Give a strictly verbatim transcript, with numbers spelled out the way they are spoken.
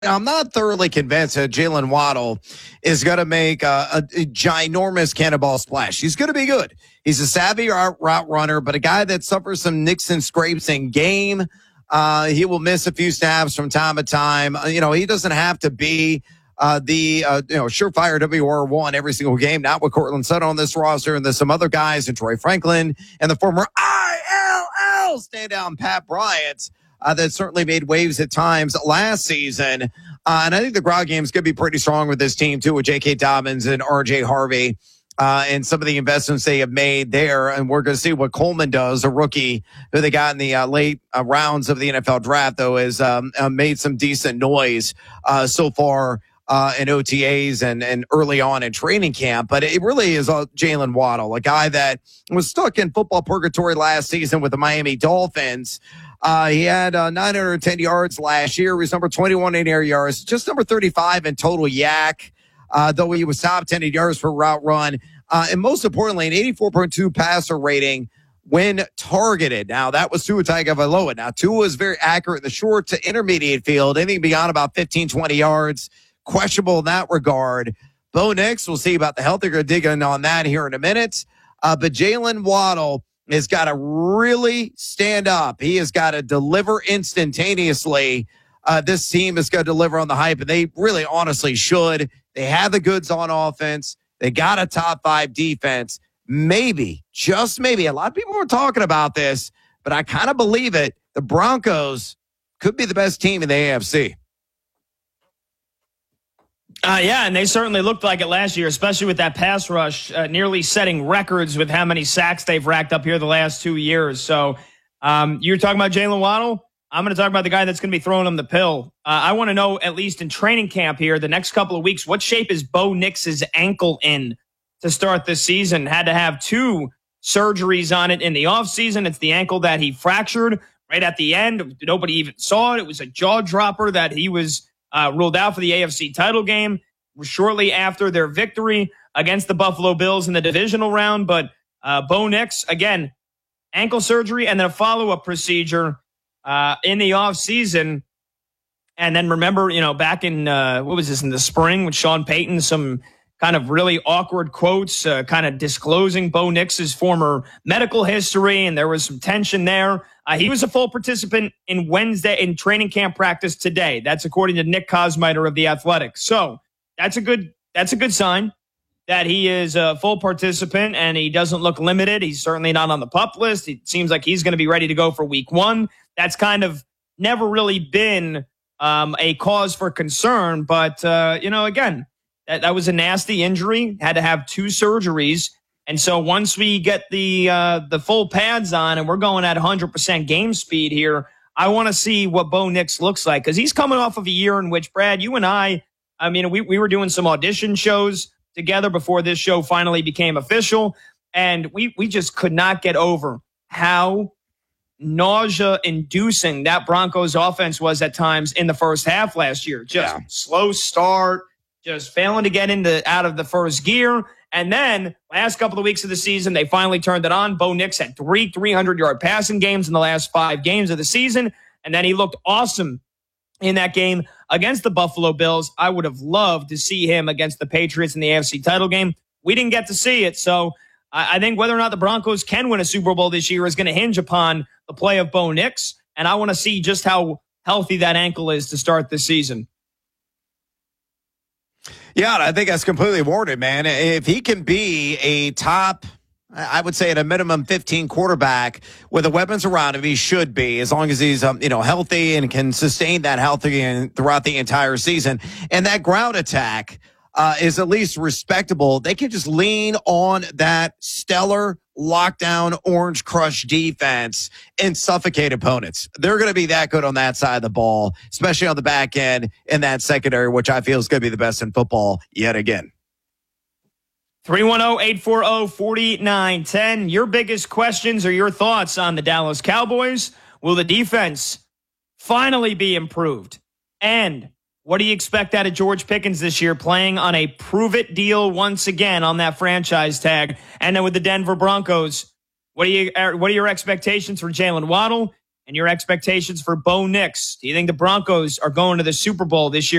I'm not thoroughly convinced that Jalen Waddle is going to make a, a, a ginormous cannonball splash. He's going to be good. He's a savvy route runner, but a guy that suffers some nicks and scrapes in game. Uh, he will miss a few snaps from time to time. Uh, you know, he doesn't have to be uh, the uh, you know surefire W R one every single game. Not with Cortland Sutton on this roster, and there's some other guys, and Troy Franklin, and the former I L L standout Pat Bryant. Uh, that certainly made waves at times last season. Uh, and I think the ground game is going to be pretty strong with this team, too, with J K. Dobbins and R J. Harvey uh, and some of the investments they have made there. And we're going to see what Coleman does, a rookie who they got in the uh, late uh, rounds of the N F L draft, though, has um, uh, made some decent noise uh, so far uh, in O T As and, and early on in training camp. But it really is uh, Jalen Waddle, a guy that was stuck in football purgatory last season with the Miami Dolphins. Uh, he had uh, nine hundred ten yards last year. He was number twenty-one in air yards, just number thirty-five in total yak, uh, though he was top ten in yards per route run. Uh, and most importantly, an eighty-four point two passer rating when targeted. Now, that was Tua Tagovailoa. Now, Tua was very accurate in the short to intermediate field. Anything beyond about fifteen, twenty yards, questionable in that regard. Bo Nix, we'll see about the health. They're going to dig in on that here in a minute. Uh, but Jalen Waddle has got to really stand up. He has got to deliver instantaneously. Uh, this team is going to deliver on the hype, and they really honestly should. They have the goods on offense. They got a top five defense. Maybe, just maybe, a lot of people were talking about this, but I kind of believe it. The Broncos could be the best team in the A F C. Uh, yeah, and they certainly looked like it last year, especially with that pass rush, uh, nearly setting records with how many sacks they've racked up here the last two years. So um, you're talking about Jalen Waddle. I'm going to talk about the guy that's going to be throwing him the pill. Uh, I want to know, at least in training camp here, the next couple of weeks, what shape is Bo Nix's ankle in to start this season? Had to have two surgeries on it in the offseason. It's the ankle that he fractured right at the end. Nobody even saw it. It was a jaw dropper that he was Uh, ruled out for the A F C title game shortly after their victory against the Buffalo Bills in the divisional round. But uh, Bo Nix, again, ankle surgery and then a follow-up procedure uh, in the offseason. And then remember, you know, back in, uh, what was this, in the spring with Sean Payton, some kind of really awkward quotes, uh, kind of disclosing Bo Nix's former medical history, and there was some tension there. Uh, he was a full participant in Wednesday in training camp practice today. That's according to Nick Kosmider of The Athletic. So that's a good that's a good sign that he is a full participant and he doesn't look limited. He's certainly not on the PUP list. It seems like he's going to be ready to go for week one. That's kind of never really been um, a cause for concern. But, uh, you know, again, that, that was a nasty injury. Had to have two surgeries. And so once we get the uh, the full pads on and we're going at one hundred percent game speed here, I want to see what Bo Nix looks like, because he's coming off of a year in which, Brad, you and I, I mean, we, we were doing some audition shows together before this show finally became official, and we, we just could not get over how nausea-inducing that Broncos offense was at times in the first half last year. Just yeah. slow start, just failing to get into out of the first gear. And then last couple of weeks of the season, they finally turned it on. Bo Nix had three three hundred-yard passing games in the last five games of the season. And then he looked awesome in that game against the Buffalo Bills. I would have loved to see him against the Patriots in the A F C title game. We didn't get to see it. So I think whether or not the Broncos can win a Super Bowl this year is going to hinge upon the play of Bo Nix. And I want to see just how healthy that ankle is to start this season. Yeah, I think that's completely warranted, man. If he can be a top, I would say at a minimum fifteen quarterback with the weapons around him, he should be, as long as he's um, you know healthy and can sustain that healthy and throughout the entire season. And that ground attack uh, is at least respectable. They can just lean on that stellar lockdown Orange Crush defense and suffocate opponents. They're going to be that good on that side of the ball, especially on the back end in that secondary, which I feel is going to be the best in football yet again. three one zero, eight four zero, four nine one zero. Your biggest questions or your thoughts on the Dallas Cowboys? Will the defense finally be improved? And what do you expect out of George Pickens this year, playing on a prove-it deal once again on that franchise tag? And then with the Denver Broncos, what are you? What are your expectations for Jalen Waddle? and your expectations for Bo Nix. Do you think the Broncos are going to the Super Bowl this year?